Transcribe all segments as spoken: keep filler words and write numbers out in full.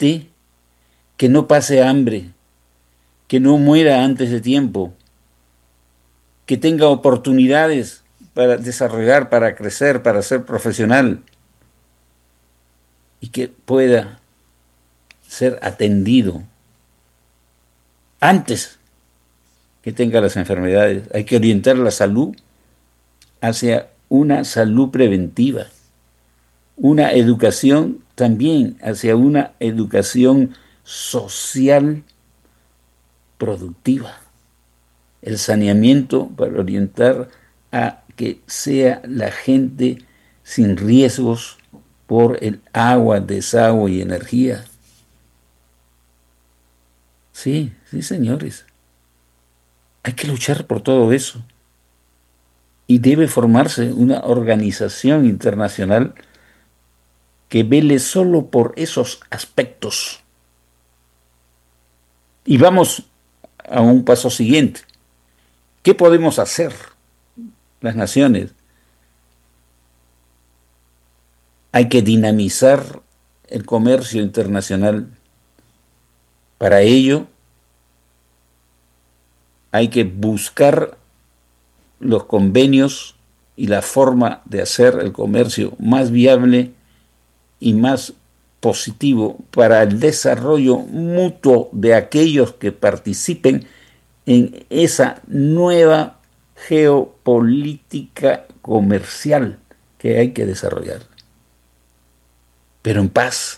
gente que no pase hambre, que no muera antes de tiempo, que tenga oportunidades para desarrollar, para crecer, para ser profesional y que pueda ser atendido antes que tenga las enfermedades. Hay que orientar la salud hacia una salud preventiva, una educación también hacia una educación social productiva, el saneamiento para orientar a que sea la gente sin riesgos por el agua, desagüe y energía. Sí, sí, señores. Hay que luchar por todo eso. Y debe formarse una organización internacional que vele solo por esos aspectos. Y vamos a un paso siguiente. ¿Qué podemos hacer las naciones? Hay que dinamizar el comercio internacional. Para ello, hay que buscar los convenios y la forma de hacer el comercio más viable y más positivo para el desarrollo mutuo de aquellos que participen en esa nueva geopolítica comercial que hay que desarrollar. Pero en paz,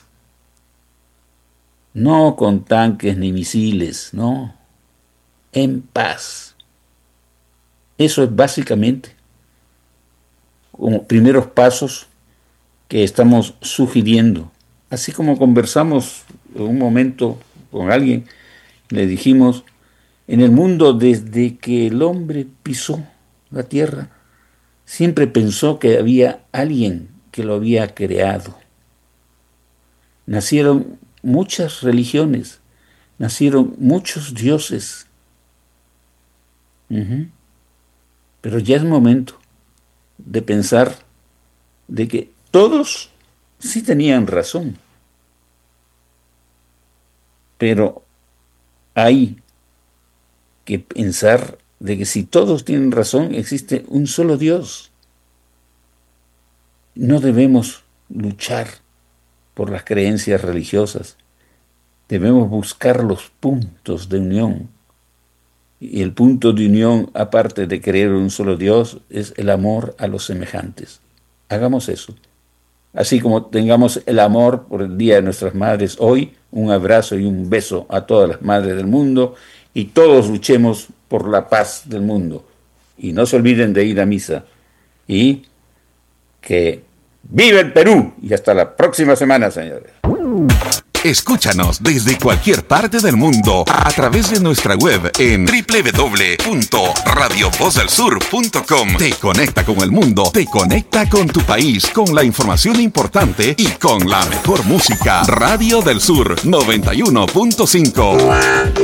no con tanques ni misiles, no, en paz. Eso es básicamente como primeros pasos que estamos sugiriendo. Así como conversamos en un momento con alguien, le dijimos, en el mundo desde que el hombre pisó la tierra, siempre pensó que había alguien que lo había creado. Nacieron muchas religiones, nacieron muchos dioses. Uh-huh. Pero ya es momento de pensar de que todos sí tenían razón. Pero hay que pensar de que si todos tienen razón, existe un solo Dios. No debemos luchar por las creencias religiosas. Debemos buscar los puntos de unión. Y el punto de unión, aparte de creer en un solo Dios, es el amor a los semejantes. Hagamos eso. Así como tengamos el amor por el Día de nuestras Madres hoy, un abrazo y un beso a todas las madres del mundo, y todos luchemos por la paz del mundo. Y no se olviden de ir a misa. Y que ¡viva el Perú! Y hasta la próxima semana, señores. Escúchanos desde cualquier parte del mundo a través de nuestra web en doble u doble u doble u punto radio voz del sur punto com. Te conecta con el mundo, te conecta con tu país, con la información importante y con la mejor música. Radio del Sur noventa y uno punto cinco.